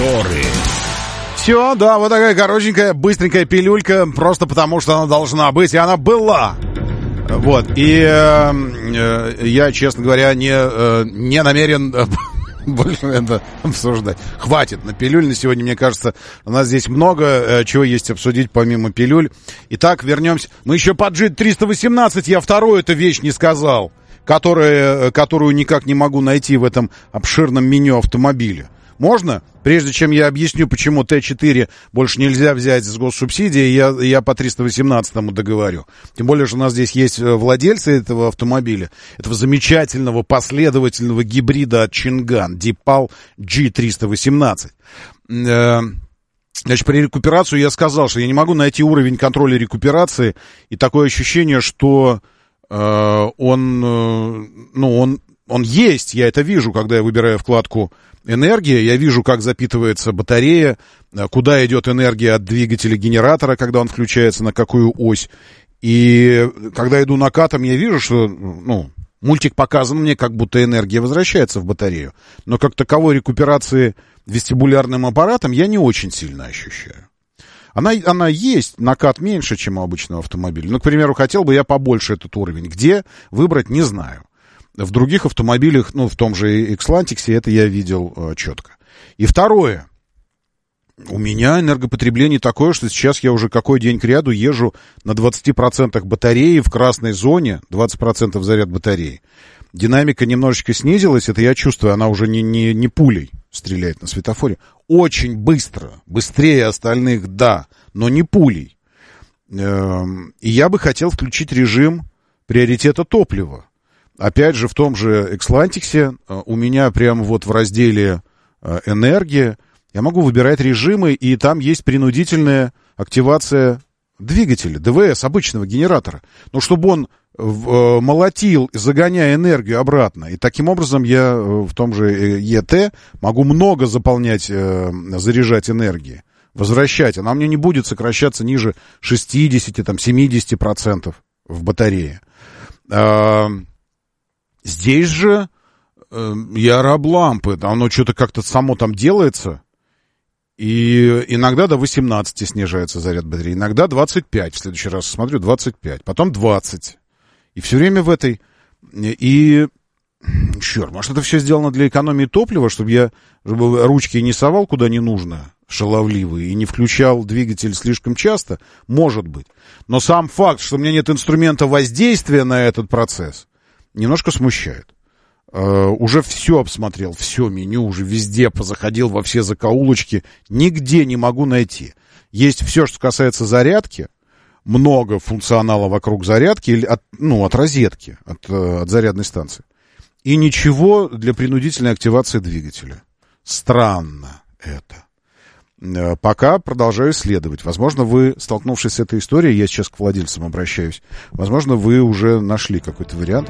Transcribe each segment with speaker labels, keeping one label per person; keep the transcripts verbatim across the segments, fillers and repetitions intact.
Speaker 1: Моторы.
Speaker 2: Все, да, вот такая коротенькая, быстренькая пилюлька, просто потому что она должна быть, и она была. Вот, и э, э, я, честно говоря, не, э, не намерен э, больше это обсуждать. Хватит на пилюль на сегодня, мне кажется, у нас здесь много э, чего есть обсудить помимо пилюль. Итак, вернемся. Мы еще по джи триста восемнадцать, я вторую эту вещь не сказал, которая, которую никак не могу найти в этом обширном меню автомобиля. Можно? Прежде чем я объясню, почему Т четыре больше нельзя взять с госсубсидией, я, я по триста восемнадцатому договорю. Тем более, что у нас здесь есть владельцы этого автомобиля, этого замечательного последовательного гибрида от Чинган, Deepal джи триста восемнадцать. Значит, при рекуперации я сказал, что я не могу найти уровень контроля рекуперации, и такое ощущение, что э, он, э, ну, он, он есть, я это вижу, когда я выбираю вкладку «Энергия», я вижу, как запитывается батарея, куда идет энергия от двигателя генератора, когда он включается, на какую ось. И когда иду накатом, я вижу, что, ну, мультик показан мне, как будто энергия возвращается в батарею. Но как таковой рекуперации вестибулярным аппаратом я не очень сильно ощущаю. Она, она есть, накат меньше, чем у обычного автомобиля. Ну, к примеру, хотел бы я побольше этот уровень. Где выбрать, не знаю. В других автомобилях, ну, в том же Xlantic, это я видел э, четко. И второе. У меня энергопотребление такое, что сейчас я уже какой день к ряду езжу на двадцать процентов батареи в красной зоне, двадцать процентов заряд батареи. Динамика немножечко снизилась, это я чувствую, она уже не, не, не пулей стреляет на светофоре. Очень быстро, быстрее остальных, да, но не пулей. Эм, и я бы хотел включить режим приоритета топлива. Опять же, в том же Xlantic у меня прямо вот в разделе «Энергия» я могу выбирать режимы, и там есть принудительная активация двигателя, ДВС, обычного генератора. Но чтобы он молотил, загоняя энергию обратно. И таким образом я в том же и ти могу много заполнять, заряжать энергии, возвращать. Она мне не будет сокращаться ниже шестьдесят-семьдесят процентов в батарее. Здесь же э, я раб лампы, оно что-то как-то само там делается, и иногда до восемнадцати снижается заряд батареи, иногда двадцать пять, в следующий раз смотрю, двадцать пять, потом двадцать, и все время в этой, и, черт, может, это все сделано для экономии топлива, чтобы я чтобы ручки не совал куда не нужно, шаловливые, и не включал двигатель слишком часто, может быть, но сам факт, что у меня нет инструмента воздействия на этот процесс, немножко смущает. Uh, уже все обсмотрел, все меню, уже везде позаходил, во все закоулочки. Нигде не могу найти. Есть все, что касается зарядки. Много функционала вокруг зарядки, или от, ну, от розетки, от, от зарядной станции. И ничего для принудительной активации двигателя. Странно это. Uh, пока продолжаю исследовать. Возможно, вы, столкнувшись с этой историей, я сейчас к владельцам обращаюсь, возможно, вы уже нашли какой-то вариант.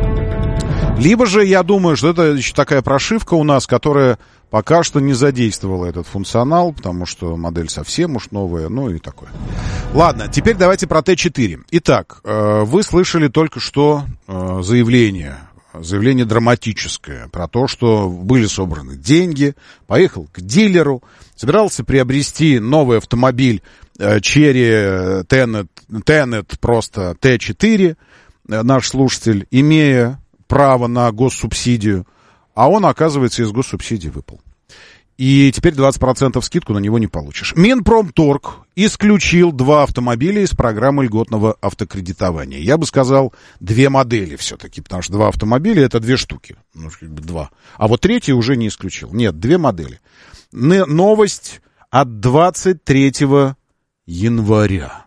Speaker 2: Либо же, я думаю, что это еще такая прошивка у нас, которая пока что не задействовала этот функционал, потому что модель совсем уж новая, ну и такое. Ладно, теперь давайте про Т четыре. Итак, вы слышали только что заявление, заявление драматическое про то, что были собраны деньги, поехал к дилеру, собирался приобрести новый автомобиль Chery Tenet, Tenet просто Т четыре, наш слушатель, имея право на госсубсидию, а он, оказывается, из госсубсидии выпал. И теперь двадцать процентов скидку на него не получишь. Минпромторг исключил два автомобиля из программы льготного автокредитования. Я бы сказал, две модели все-таки, потому что два автомобиля — это две штуки. Ну, как бы два. А вот третий уже не исключил. Нет, две модели. Новость от двадцать третьего января.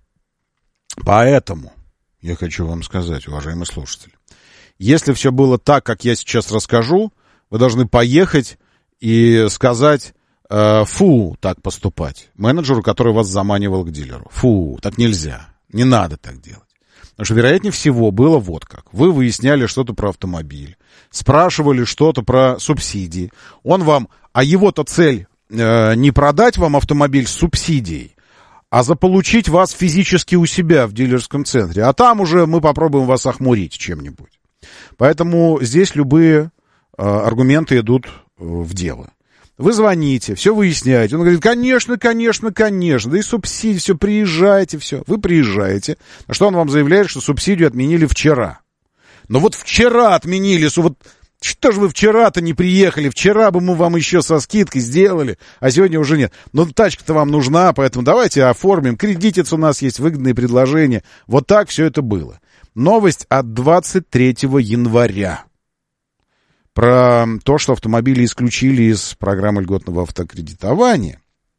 Speaker 2: Поэтому я хочу вам сказать, уважаемые слушатели, если все было так, как я сейчас расскажу, вы должны поехать и сказать, э, фу, так поступать менеджеру, который вас заманивал к дилеру. Фу, так нельзя, не надо так делать. Потому что, вероятнее всего, было вот как. Вы выясняли что-то про автомобиль, спрашивали что-то про субсидии. Он вам, а его-то цель э, не продать вам автомобиль с субсидией, а заполучить вас физически у себя в дилерском центре. А там уже мы попробуем вас охмурить чем-нибудь. Поэтому здесь любые э, аргументы идут э, в дело. Вы звоните, все выясняете. Он говорит, конечно, конечно, конечно. Да и субсидии, все, приезжайте, все. Вы приезжаете. А что он вам заявляет, что субсидию отменили вчера? Но вот вчера отменили, вот что же вы вчера-то не приехали? Вчера бы мы вам еще со скидкой сделали, а сегодня уже нет. Но тачка-то вам нужна, поэтому давайте оформим. Кредитец у нас есть, выгодные предложения. Вот так все это было. Новость от двадцать третьего января. Про то, что автомобили исключили из программы льготного автокредитования.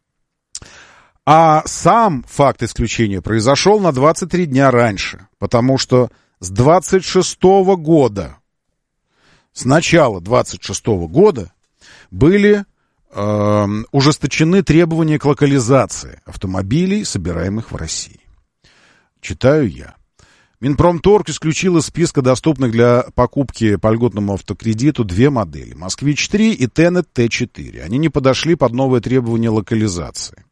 Speaker 2: А сам факт исключения произошел на двадцать три дня раньше. Потому что с двадцать шестого года, с начала двадцать шестого года были э, ужесточены требования к локализации автомобилей, собираемых в России. Читаю я. Минпромторг исключил из списка доступных для покупки по льготному автокредиту две модели. Москвич три и Тенет Т четыре. Они не подошли под новые требования локализации.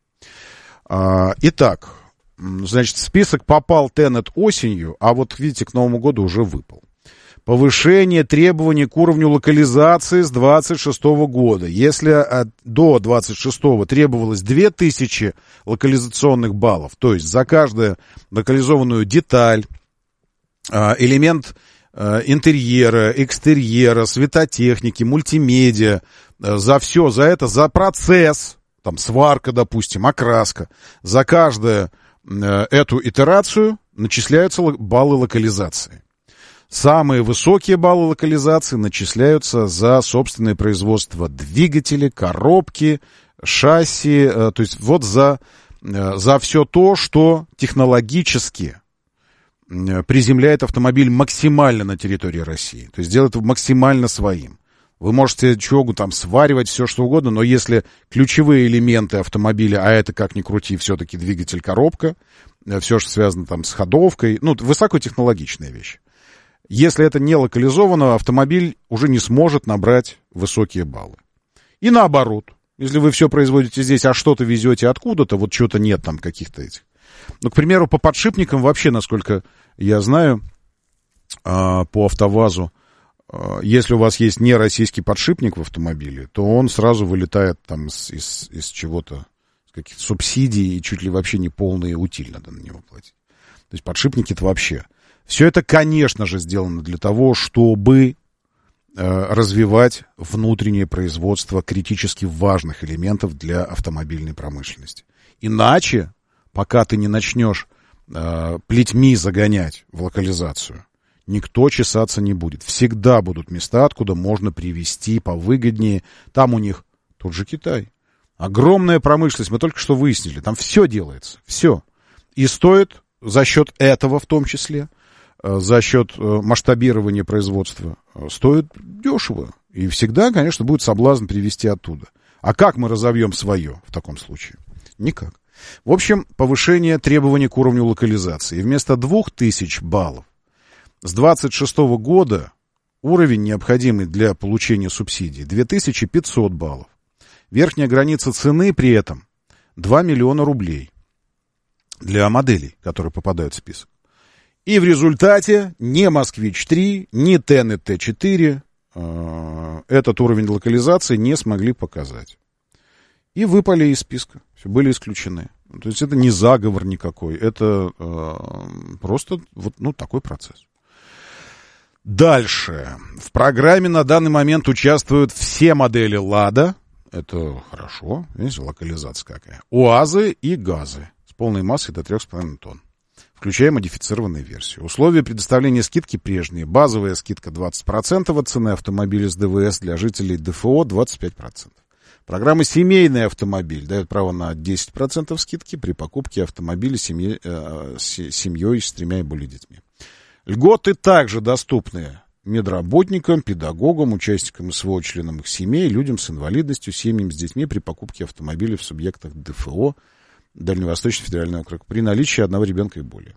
Speaker 2: Итак, значит, в список попал Тенет осенью, а вот, видите, к Новому году уже выпал. Повышение требований к уровню локализации с двадцать шестого года. Если до двадцать шестого требовалось две тысячи локализационных баллов, то есть за каждую локализованную деталь, элемент интерьера, экстерьера, светотехники, мультимедиа, за все, за это, за процесс, там сварка, допустим, окраска, за каждую эту итерацию начисляются баллы локализации. Самые высокие баллы локализации начисляются за собственное производство двигателей, коробки, шасси, то есть вот за, за все то, что технологически приземляет автомобиль максимально на территории России. То есть делает его максимально своим. Вы можете чего там сваривать, все что угодно, но если ключевые элементы автомобиля, а это, как ни крути, все-таки двигатель, коробка, все, что связано там с ходовкой, ну, высокотехнологичная вещь. Если это не локализовано, автомобиль уже не сможет набрать высокие баллы. И наоборот, если вы все производите здесь, а что-то везете откуда-то, вот чего-то нет там каких-то этих. Ну, к примеру, по подшипникам вообще, насколько я знаю, по АвтоВАЗу, если у вас есть не российский подшипник в автомобиле, то он сразу вылетает там из, из, из чего-то, с каких-то субсидий, и чуть ли вообще не полные утиль надо на него платить. То есть подшипники-то вообще. Все это, конечно же, сделано для того, чтобы э, развивать внутреннее производство критически важных элементов для автомобильной промышленности. Иначе, пока ты не начнешь э, плетьми загонять в локализацию, никто чесаться не будет. Всегда будут места, откуда можно привезти повыгоднее. Там у них тот же Китай. Огромная промышленность, мы только что выяснили. Там все делается, все. И стоит за счет этого в том числе, за счет масштабирования производства, стоит дешево. И всегда, конечно, будет соблазн привезти оттуда. А как мы разовьем свое в таком случае? Никак. В общем, повышение требований к уровню локализации. И вместо двух тысяч баллов с двадцать шестого года уровень, необходимый для получения субсидий, две тысячи пятьсот баллов. Верхняя граница цены при этом два миллиона рублей для моделей, которые попадают в список. И в результате ни Москвич три, ни Тенет Т четыре э, этот уровень локализации не смогли показать. И выпали из списка. Все, были исключены. То есть это не заговор никакой. Это э, просто вот, ну, такой процесс. Дальше. В программе на данный момент участвуют все модели «Лада». Это хорошо. Видите, локализация какая. УАЗы и ГАЗы с полной массой до трех с половиной тонн. Включая модифицированные версии. Условия предоставления скидки прежние. Базовая скидка двадцать процентов от цены автомобиля с ДВС, для жителей ДФО двадцать пять процентов. Программа «Семейный автомобиль» дает право на десять процентов скидки при покупке автомобиля семьи, э, с семьей с тремя и более детьми. Льготы также доступны медработникам, педагогам, участникам СВО, членам их семей, людям с инвалидностью, семьям с детьми при покупке автомобиля в субъектах ДФО, Дальневосточный федеральный округ, при наличии одного ребенка и более.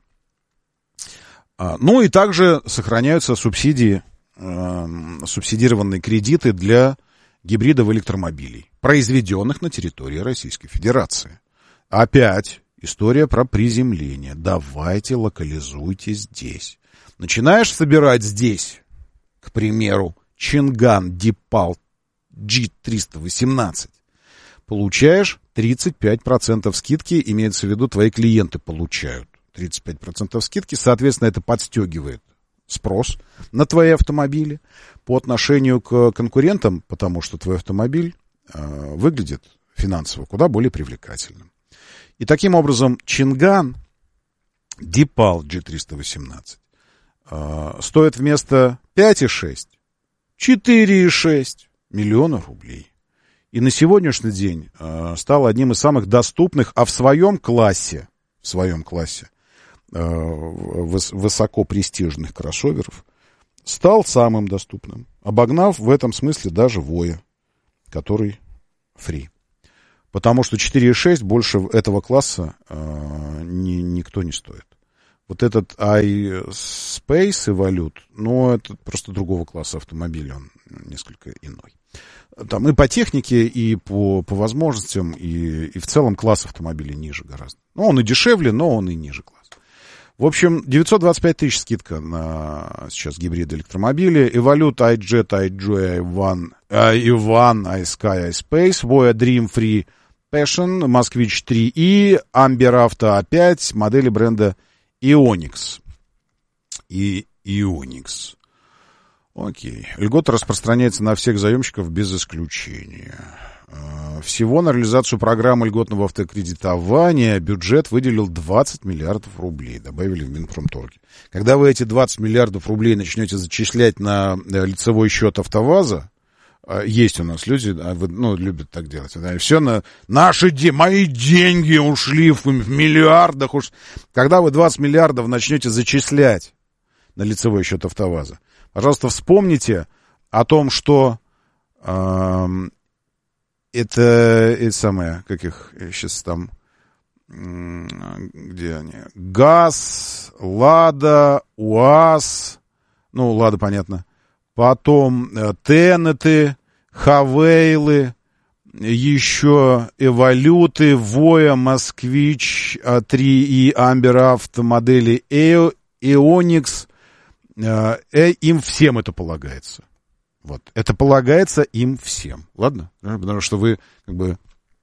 Speaker 2: А, ну и также сохраняются субсидии, э, субсидированные кредиты для гибридов электромобилей, произведенных на территории Российской Федерации. Опять история про приземление. Давайте локализуйте здесь. Начинаешь собирать здесь, к примеру, Чинган Дипал джи триста восемнадцать, получаешь тридцать пять процентов скидки, имеется в виду, твои клиенты получают тридцать пять процентов скидки, соответственно, это подстегивает спрос на твои автомобили по отношению к конкурентам, потому что твой автомобиль э, выглядит финансово куда более привлекательным. И таким образом Чинган Дипал джи триста восемнадцать э, стоит вместо пять и шесть четыре и шесть миллионов рублей. И на сегодняшний день э, стал одним из самых доступных, а в своем классе, в своем классе э, выс- высокопрестижных кроссоверов стал самым доступным, обогнав в этом смысле даже Voya, который фри. Потому что четыре и шесть больше этого класса э, ни, никто не стоит. Вот этот iSpace Evolute, ну, это просто другого класса автомобиль, он несколько иной. Там и по технике, и по, по возможностям, и, и в целом класс автомобилей ниже гораздо. Ну, он и дешевле, но он и ниже класс. В общем, девятьсот двадцать пять тысяч скидка на сейчас гибриды электромобили. Evolute, iJet, iJoy, iOne, iOne, iSky, iSpace, Voya Dream Free Passion, Москвич три и, Amber Auto а пять, модели бренда Ionix. И Ionix. Окей. Льгота распространяется на всех заемщиков без исключения. Всего на реализацию программы льготного автокредитования бюджет выделил двадцать миллиардов рублей, добавили в Минпромторге. Когда вы эти двадцать миллиардов рублей начнете зачислять на лицевой счет АвтоВАЗа, есть у нас люди, ну, любят так делать. Все на наши де, мои деньги ушли в, в миллиардах. Уж. Когда вы двадцать миллиардов начнете зачислять на лицевой счет АвтоВАЗа, пожалуйста, вспомните о том, что э, это, это самое, как их сейчас там, э, где они, ГАЗ, Лада, УАЗ, ну, Лада, понятно, потом э, Тенеты, Хавейлы, еще Эволюты, Voya, Москвич три и Amber Auto модели Ionix. Э, им всем это полагается. Вот. Это полагается им всем. Ладно? Потому что вы как бы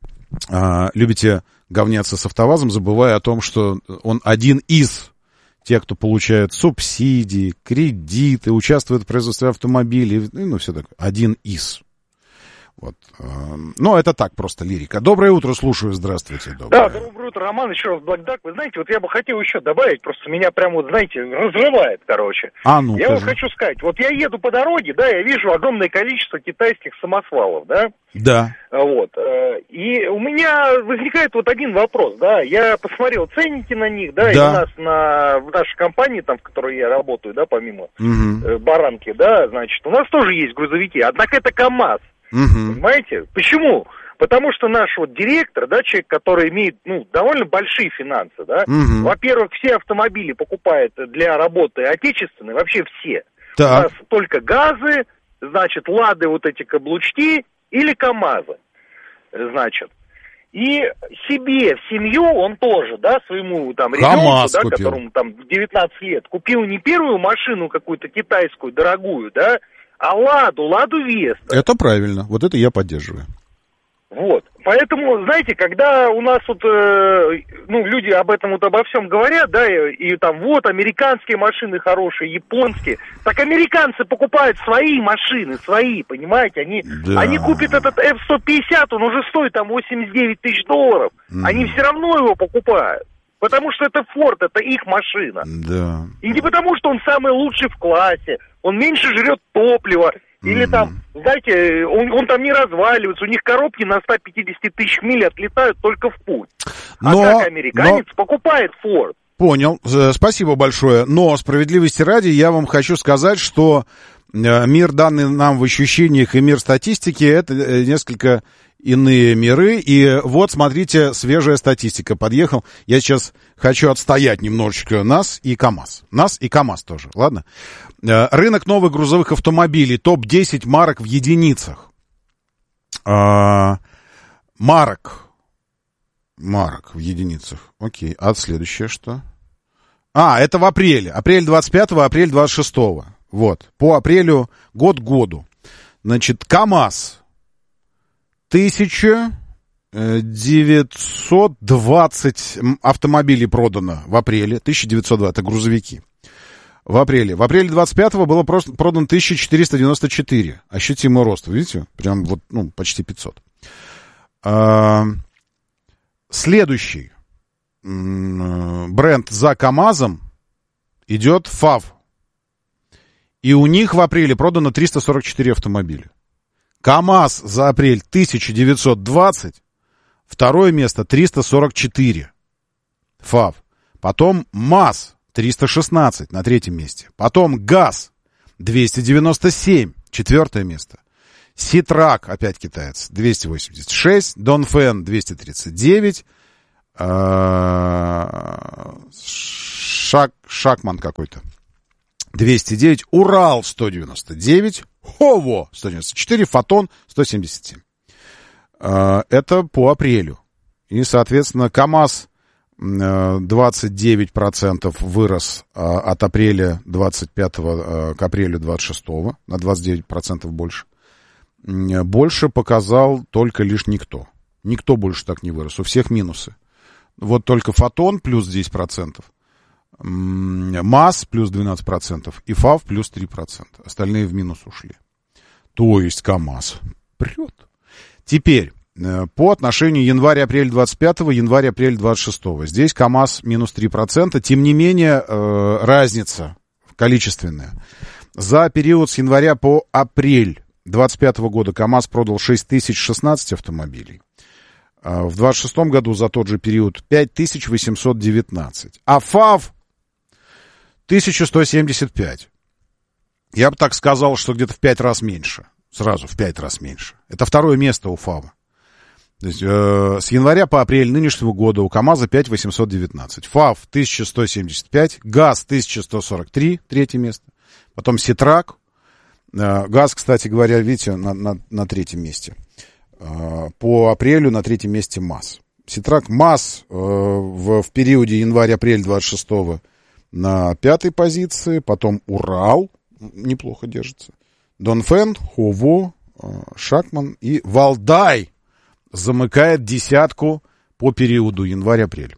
Speaker 2: э, любите говняться с АвтоВАЗом, забывая о том, что он один из тех, кто получает субсидии, кредиты, участвует в производстве автомобилей, ну, все такое. Один из. Вот. Но это так, просто лирика. Доброе утро, слушаю, здравствуйте. Доброе.
Speaker 1: Да, доброе утро, Роман, еще раз Блэкдак. Вы знаете, вот я бы хотел еще добавить, просто меня прям вот, знаете, разрывает, короче.
Speaker 2: А ну,
Speaker 1: я вот хочу сказать, вот я еду по дороге, да, я вижу огромное количество китайских самосвалов, да?
Speaker 2: Да.
Speaker 1: Вот. И у меня возникает вот один вопрос, да, я посмотрел ценники на них, да, да. И у нас на, в нашей компании, там, в которой я работаю, да, помимо угу. Баранки, да, значит, у нас тоже есть грузовики, однако это КАМАЗ. Угу. Понимаете? Почему? Потому что наш вот директор, да, человек, который имеет, ну, довольно большие финансы, да, угу. Во-первых, все автомобили покупает для работы отечественные, вообще все. Так. У нас только ГАЗы, значит, Лады, вот эти каблучки или КАМАЗы, значит. И себе, в семью он тоже, да, своему там ребенку, да, которому там девятнадцать лет, купил не первую машину какую-то китайскую, дорогую, да, а Ладу, Ладу Веста.
Speaker 2: Это правильно, вот это я поддерживаю.
Speaker 1: Вот, поэтому, знаете, когда у нас вот, э, ну, люди об этом вот обо всем говорят, да, и, и там вот американские машины хорошие, японские, так американцы покупают свои машины, свои, понимаете, они, да. Они купят этот эф сто пятьдесят, он уже стоит там восемьдесят девять тысяч долларов, mm. они все равно его покупают. Потому что это Форд, это их машина. Да. И не потому, что он самый лучший в классе, он меньше жрет топлива, mm-hmm. или там, знаете, он, он там не разваливается, у них коробки на сто пятьдесят тысяч миль отлетают только в путь. Но, а так американец но... покупает Форд.
Speaker 2: Понял, спасибо большое. Но справедливости ради я вам хочу сказать, что мир, данный нам в ощущениях, и мир статистики, это несколько... иные миры, и вот, смотрите, свежая статистика. Подъехал, я сейчас хочу отстоять немножечко нас и КАМАЗ. Нас и КАМАЗ тоже, ладно? Рынок новых грузовых автомобилей, топ десять марок в единицах. А, марок. Марок в единицах, окей. А следующее что? А, это в апреле. Апрель двадцать пятого, апрель двадцать шестого. Вот, по апрелю год к году. Значит, КАМАЗ. тысяча девятьсот двадцать автомобилей продано в апреле. тысяча девятьсот двадцать, это грузовики. В апреле. В апреле двадцать пятого было просто продано тысяча четыреста девяносто четыре. Ощутимый рост, видите? Прям вот, ну, почти пятьсот. А, следующий бренд за КАМАЗом идет ФАВ. И у них в апреле продано триста сорок четыре автомобиля. КАМАЗ за апрель тысяча девятьсот двадцать. Второе место триста сорок четыре. ФАВ. Потом МАЗ триста шестнадцать на третьем месте. Потом ГАЗ двести девяносто семь. Четвертое место. Ситрак, опять китаец, двести восемьдесят шесть. Донфен двести тридцать девять. Шак, Шакман какой-то. двести девять. Урал сто девяносто девять. Хово сто девяносто четыре. Фотон сто семьдесят семь. Это по апрелю. И, соответственно, КАМАЗ двадцать девять процентов вырос от апреля двадцать пятого к апрелю двадцать шестого. На двадцать девять процентов больше. Больше показал только лишь никто. Никто больше так не вырос. У всех минусы. Вот только Фотон плюс десять процентов. МАЗ плюс двенадцать процентов. И ФАВ плюс три процента. Остальные в минус ушли. То есть КАМАЗ прет. Теперь, по отношению январь-апрель двадцать пятого, январь-апрель двадцать шестого. Здесь КАМАЗ минус три процента. Тем не менее, разница количественная. За период с января по апрель двадцать пятого года КАМАЗ продал шесть тысяч шестнадцать автомобилей. В двадцать шестом году за тот же период пять тысяч восемьсот девятнадцать. А ФАВ тысяча сто семьдесят пять. Я бы так сказал, что где-то в пять раз меньше. Сразу в пять раз меньше. Это второе место у ФАВа. То есть, э, с января по апрель нынешнего года у КАМАЗа пять тысяч восемьсот девятнадцать. ФАВ тысяча сто семьдесят пять. ГАЗ тысяча сто сорок три. Третье место. Потом Ситрак. Э, ГАЗ, кстати говоря, видите, на, на, на третьем месте. Э, по апрелю на третьем месте МАЗ. Ситрак, МАЗ э, в, в периоде январь-апрель двадцать шестого на пятой позиции. Потом Урал. Неплохо держится. Донфен, Хово, Шакман и Валдай замыкает десятку по периоду январь-апрель.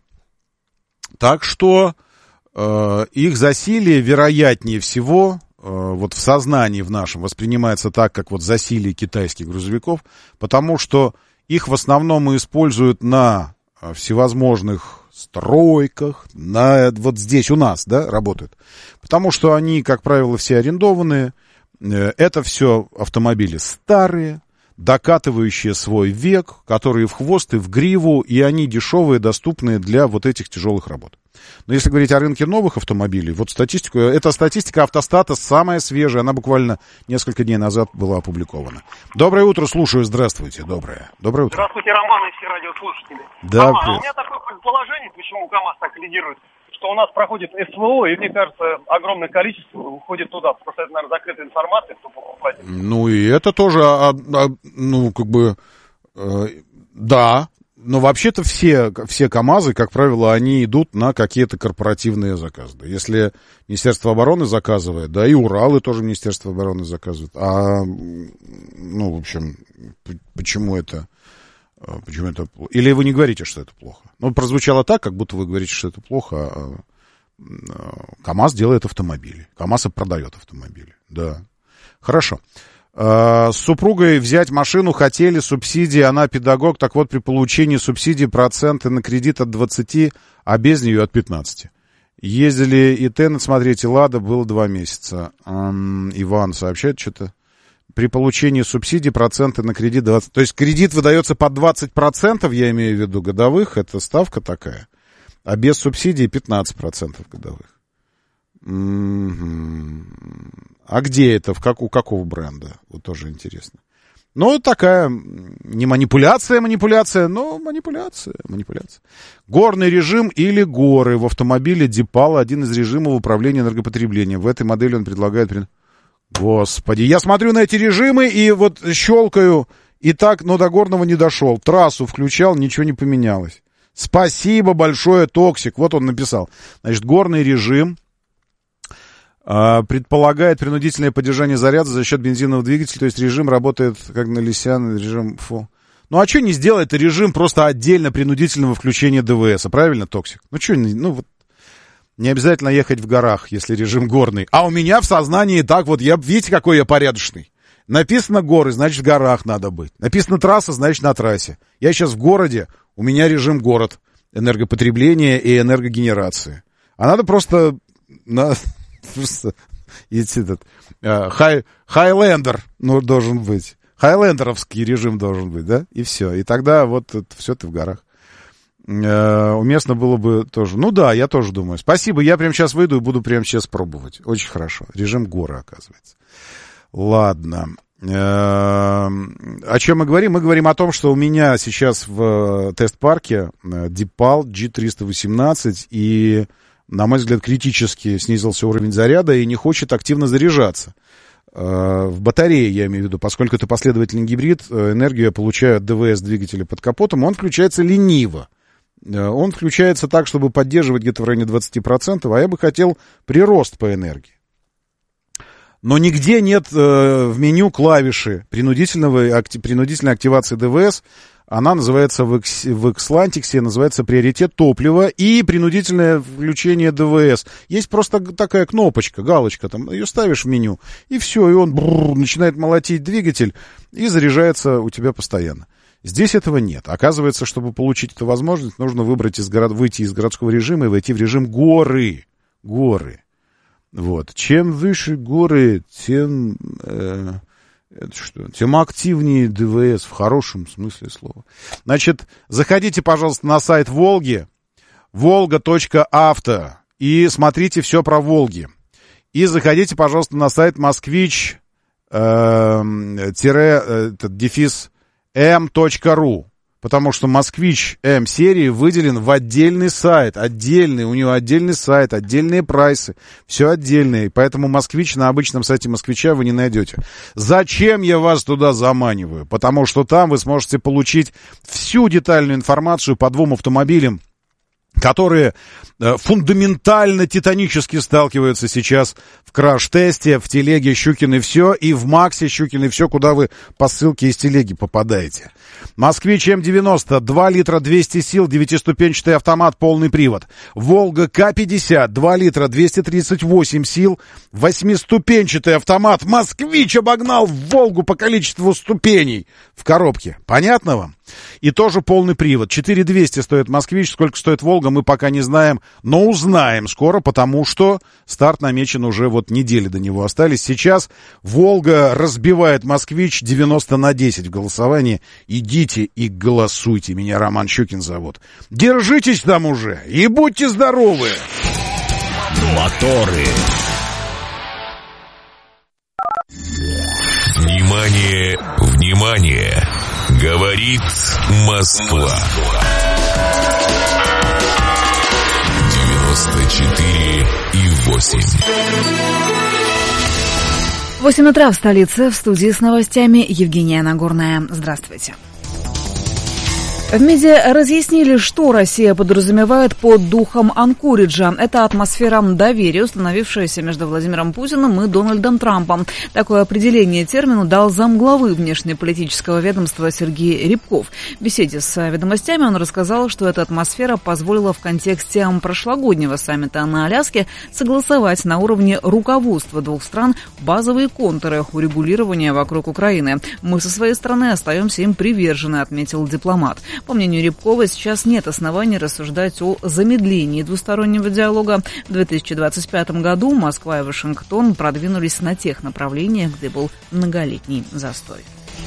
Speaker 2: Так что э, их засилие, вероятнее всего, э, вот в сознании в нашем воспринимается так, как вот засилие китайских грузовиков, потому что их в основном используют на всевозможных стройках, на, вот здесь у нас, да, работают. Потому что они, как правило, все арендованные. Это все автомобили старые, докатывающие свой век, которые в хвост и в гриву, и они дешевые, доступные для вот этих тяжелых работ. Но если говорить о рынке новых автомобилей, вот статистику, эта статистика Автостата самая свежая, она буквально несколько дней назад была опубликована. Доброе утро, слушаю, здравствуйте, доброе. Доброе утро.
Speaker 3: Здравствуйте, Роман и все радиослушатели.
Speaker 2: Да,
Speaker 3: Роман, а у меня такое предположение, почему КАМАЗ так лидирует, что у нас проходит СВО, и, мне кажется, огромное количество уходит туда, просто это, наверное, закрытая информация, кто покупает.
Speaker 2: Ну, и это тоже, а, а, ну, как бы, э, да, но вообще-то все, все КАМАЗы, как правило, они идут на какие-то корпоративные заказы. Если Министерство обороны заказывает, да, и Уралы тоже Министерство обороны заказывает, а, ну, в общем, почему это... Почему это плохо? Или вы не говорите, что это плохо? Ну, прозвучало так, как будто вы говорите, что это плохо. А КАМАЗ делает автомобили. КАМАЗ продает автомобили. Да. Хорошо. А, с супругой взять машину хотели, субсидии, она педагог. Так вот, при получении субсидии проценты на кредит от двадцати, а без нее от пятнадцати. Ездили и Тенет смотреть, и Лада, было два месяца. Ам, Иван сообщает что-то. При получении субсидий проценты на кредит двадцать. То есть кредит выдается под двадцать процентов, я имею в виду, годовых, это ставка такая. А без субсидий пятнадцать процентов годовых. Mm-hmm. А где это? В как, у какого бренда? Вот тоже интересно. Ну, такая не манипуляция, манипуляция, но манипуляция, манипуляция. Горный режим или горы в автомобиле Дипал, один из режимов управления энергопотреблением. В этой модели он предлагает... Господи, я смотрю на эти режимы и вот щелкаю, и так, но до горного не дошел. Трассу включал, ничего не поменялось. Спасибо большое, Токсик. Вот он написал. Значит, горный режим э, предполагает принудительное поддержание заряда за счет бензинового двигателя, то есть режим работает как на Лисян, режим фу. Ну, Ну, а что не сделать режим просто отдельно принудительного включения ДВС, правильно, Токсик? Ну, что, ну, вот, не обязательно ехать в горах, если режим горный. А у меня в сознании так вот, я, видите, какой я порядочный. Написано горы, значит, в горах надо быть. Написано трасса, значит, на трассе. Я сейчас в городе, у меня режим город, энергопотребления и энергогенерации. А надо просто... На, просто этот, uh, хай, хайлендер ну, должен быть. Хайлендеровский режим должен быть, да? И все. И тогда вот это, все ты в горах. Uh, уместно было бы тоже... Ну да, я тоже думаю. Спасибо, я прямо сейчас выйду и буду прямо сейчас пробовать. Очень хорошо. Режим горы, оказывается. Ладно. Uh, о чем мы говорим? Мы говорим о том, что у меня сейчас в тест-парке Deepal джи триста восемнадцать и... на мой взгляд, критически снизился уровень заряда и не хочет активно заряжаться. В батарее, я имею в виду, поскольку это последовательный гибрид, энергию я получаю от ДВС-двигателя под капотом, он включается лениво. Он включается так, чтобы поддерживать где-то в районе двадцать процентов, а я бы хотел прирост по энергии. Но нигде нет в меню клавиши принудительного, принудительной активации ДВС. Она называется в, X, в Xlantics, называется приоритет топлива и принудительное включение ДВС. Есть просто такая кнопочка, галочка, там, ее ставишь в меню, и все, и он бррр, начинает молотить двигатель и заряжается у тебя постоянно. Здесь этого нет. Оказывается, чтобы получить эту возможность, нужно выбрать из город... выйти из городского режима и войти в режим горы. Горы. Вот. Чем выше горы, тем... Э... Это что? Тем активнее ДВС в хорошем смысле слова. Значит, заходите, пожалуйста, на сайт Волги, волга точка авто, и смотрите все про Волги. И заходите, пожалуйста, на сайт москвич дефис эм точка ру, потому что Москвич М серии выделен в отдельный сайт, отдельный, у него отдельный сайт, отдельные прайсы, все отдельное, поэтому Москвич на обычном сайте Москвича вы не найдете. Зачем я вас туда заманиваю? Потому что там вы сможете получить всю детальную информацию по двум автомобилям, которые э, фундаментально, титанически сталкиваются сейчас в краш-тесте, в телеге Щукин и все, и в Максе Щукин и все, куда вы по ссылке из телеги попадаете. Москвич М девяносто, два литра, двести сил, девятиступенчатый автомат, полный привод. Волга К пятьдесят, два литра, двести тридцать восемь сил, восьмиступенчатый автомат. Москвич обогнал Волгу по количеству ступеней в коробке. Понятно вам? И тоже полный привод. четыре тысячи двести стоит Москвич, сколько стоит Волга, мы пока не знаем, но узнаем скоро, потому что старт намечен уже, вот недели до него остались. Сейчас Волга разбивает Москвич девяносто на десять в голосовании. Идите и голосуйте. Меня Роман Щукин зовут. Держитесь там уже и будьте здоровы!
Speaker 4: Моторы. Внимание, внимание! Говорит Москва. девяносто четыре и восемь.
Speaker 5: восемь утра в столице. В студии с новостями Евгения Нагорная. Здравствуйте. В МИДе разъяснили, что Россия подразумевает под духом Анкориджа. Это атмосфера доверия, установившаяся между Владимиром Путиным и Дональдом Трампом. Такое определение термину дал замглавы внешнеполитического ведомства Сергей Рябков. В беседе с «Ведомостями» он рассказал, что эта атмосфера позволила в контексте прошлогоднего саммита на Аляске согласовать на уровне руководства двух стран базовые контуры урегулирования вокруг Украины. Мы со своей стороны остаемся им привержены, отметил дипломат. По мнению Рябкова, сейчас нет оснований рассуждать о замедлении двустороннего диалога. В две тысячи двадцать пятом году Москва и Вашингтон продвинулись на тех направлениях, где был многолетний застой.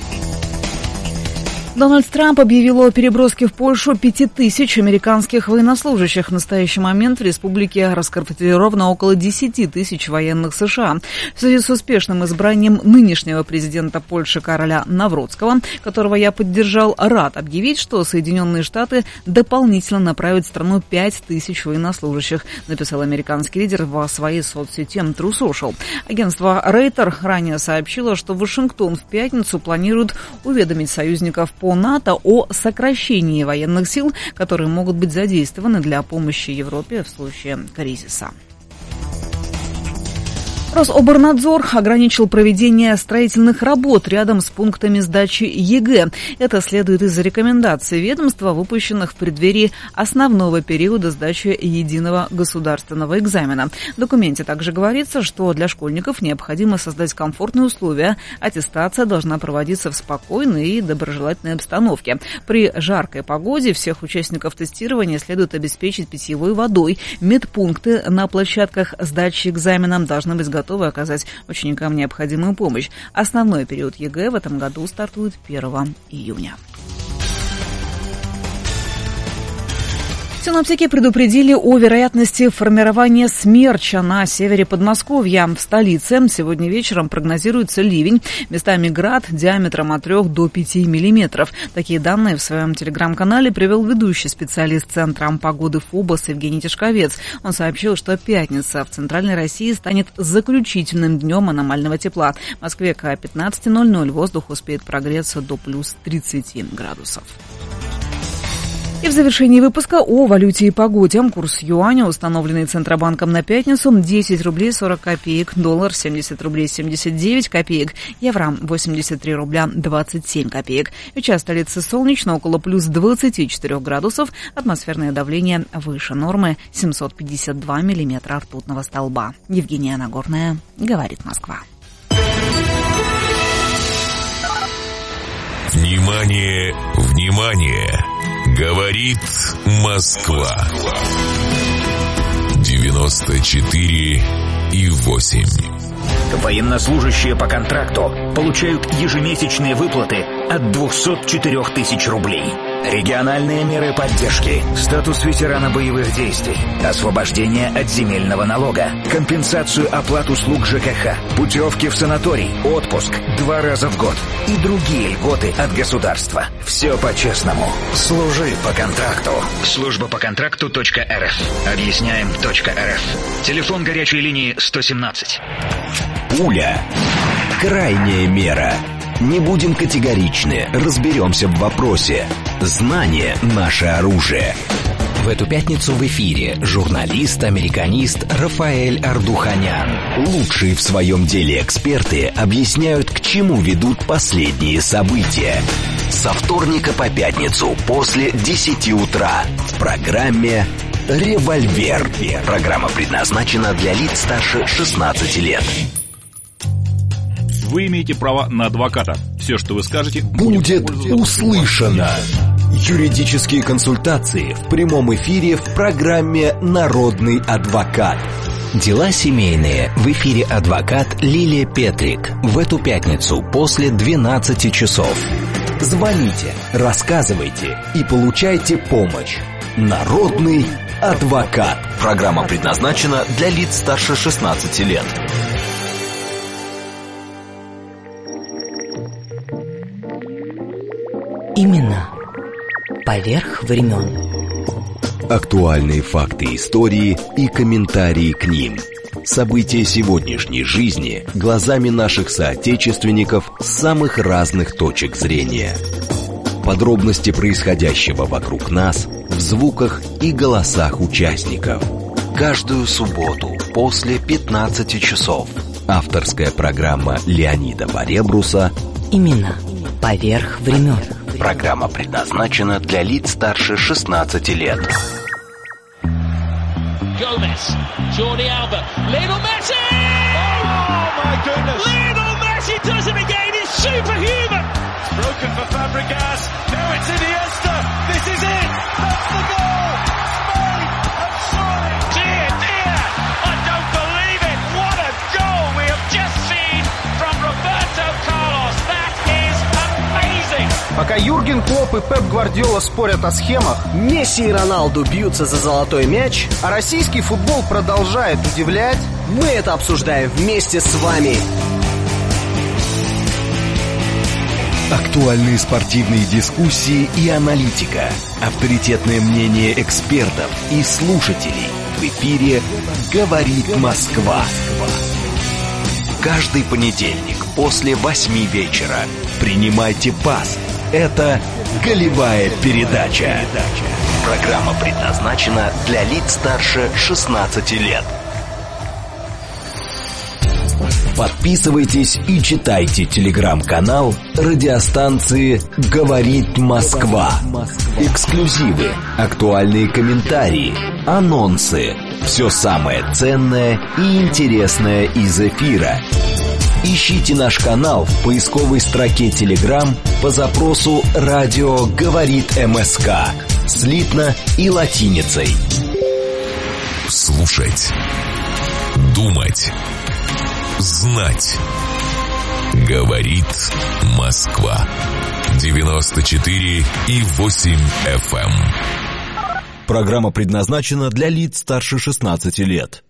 Speaker 5: Дональд Трамп объявил о переброске в Польшу пяти тысяч американских военнослужащих. В настоящий момент в республике расквартировано около десяти тысяч военных США. В связи с успешным избранием нынешнего президента Польши Кароля Навроцкого, которого я поддержал, рад объявить, что Соединенные Штаты дополнительно направят в страну пять тысяч военнослужащих, написал американский лидер в своей соцсети True Social. Агентство Рейтер ранее сообщило, что Вашингтон в пятницу планирует уведомить союзников по НАТО о сокращении военных сил, которые могут быть задействованы для помощи Европе в случае кризиса. Рособорнадзор ограничил проведение строительных работ рядом с пунктами сдачи ЕГЭ. Это следует из рекомендаций ведомства, выпущенных в преддверии основного периода сдачи единого государственного экзамена. В документе также говорится, что для школьников необходимо создать комфортные условия. Аттестация должна проводиться в спокойной и доброжелательной обстановке. При жаркой погоде всех участников тестирования следует обеспечить питьевой водой. Медпункты на площадках сдачи экзамена должны быть готовы оказать ученикам необходимую помощь. Основной период ЕГЭ в этом году стартует первого июня. Синоптики предупредили о вероятности формирования смерча на севере Подмосковья. В столице сегодня вечером прогнозируется ливень, местами град диаметром от трёх до пяти миллиметров. Такие данные в своем телеграм-канале привел ведущий специалист Центра погоды ФОБОС Евгений Тишковец. Он сообщил, что пятница в Центральной России станет заключительным днем аномального тепла. В Москве к пятнадцати ноль-ноль воздух успеет прогреться до плюс тридцати градусов. И в завершении выпуска о валюте и погоде. Курс юаня, установленный Центробанком на пятницу, десять рублей сорок копеек, доллар семьдесят рублей семьдесят девять копеек, евро восемьдесят три рубля двадцать семь копеек. Сейчас в столице солнечно, около плюс двадцати четырёх градусов, атмосферное давление выше нормы семьсот пятьдесят два миллиметра ртутного столба. Евгения Нагорная, говорит Москва.
Speaker 4: Внимание, внимание! Говорит Москва. девяносто четыре и восемь.
Speaker 6: Военнослужащие по контракту получают ежемесячные выплаты от двухсот четырёх тысяч рублей. Региональные меры поддержки, статус ветерана боевых действий, освобождение от земельного налога, компенсацию оплат услуг ЖКХ, путевки в санаторий, отпуск два раза в год и другие льготы от государства. Все по-честному. Служи по контракту. Служба по контракту точка эр эф. Объясняем точка эр эф. Телефон горячей линии сто семнадцать.
Speaker 7: Пуля. Крайняя мера. Не будем категоричны, разберемся в вопросе. Знание – наше оружие. В эту пятницу в эфире журналист-американист Рафаэль Ардуханян. Лучшие в своем деле эксперты объясняют, к чему ведут последние события. Со вторника по пятницу после десяти утра в программе «Револьвер». Программа предназначена для лиц старше шестнадцати лет.
Speaker 8: Вы имеете право на адвоката. Все, что вы скажете,
Speaker 7: будет услышано. Юридические консультации в прямом эфире в программе «Народный адвокат». Дела семейные. В эфире адвокат Лилия Петрик. В эту пятницу после двенадцати часов. Звоните, рассказывайте и получайте помощь. Народный адвокат. Программа предназначена для лиц старше шестнадцати лет.
Speaker 9: Именно поверх времен.
Speaker 7: Актуальные факты истории и комментарии к ним. События сегодняшней жизни глазами наших соотечественников с самых разных точек зрения. Подробности происходящего вокруг нас в звуках и голосах участников. Каждую субботу после пятнадцати часов. Авторская программа Леонида Баребруса
Speaker 9: «Именно поверх времен».
Speaker 7: Программа предназначена для лиц старше шестнадцати лет.
Speaker 10: Gomez, Jordi Alba, Lionel Messi! Oh my goodness! Lionel Messi does it again, it's superhuman! It's broken for Fabregas, now it's Iniesta, this is it, that's the goal! Spain have scored! Dear, dear, I don't believe it, what a goal we have just seen from Roberto Carlos, that is amazing!
Speaker 11: Пока Юрген Клопп и Пеп Гвардиола спорят о схемах, Месси и Роналду бьются за золотой мяч, а российский футбол продолжает удивлять, мы это обсуждаем вместе с вами.
Speaker 7: Актуальные спортивные дискуссии и аналитика, авторитетное мнение экспертов и слушателей. В эфире «Говорит Москва». Каждый понедельник после восьми вечера принимайте пас. Это «Голевая передача». Программа предназначена для лиц старше шестнадцати лет. Подписывайтесь и читайте телеграм-канал радиостанции «Говорит Москва». Эксклюзивы, актуальные комментарии, анонсы. Все самое ценное и интересное из эфира. Ищите наш канал в поисковой строке Telegram по запросу «Радио говорит МСК» слитно и латиницей.
Speaker 4: Слушать, думать, знать. Говорит Москва. девяносто четыре и восемь эф эм.
Speaker 7: Программа предназначена для лиц старше шестнадцати лет.